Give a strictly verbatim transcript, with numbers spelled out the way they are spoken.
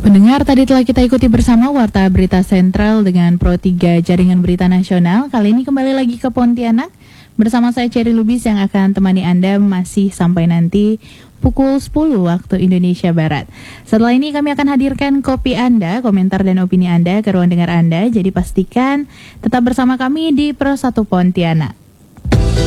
Pendengar, tadi telah kita ikuti bersama Warta Berita Sentral dengan Pro tiga Jaringan Berita Nasional. Kali ini kembali lagi ke Pontianak bersama saya Cherry Lubis yang akan temani Anda masih sampai nanti pukul sepuluh waktu Indonesia Barat. Setelah ini kami akan hadirkan kopi Anda, komentar dan opini Anda ke ruang dengar Anda. Jadi pastikan tetap bersama kami di Pro satu Pontianak.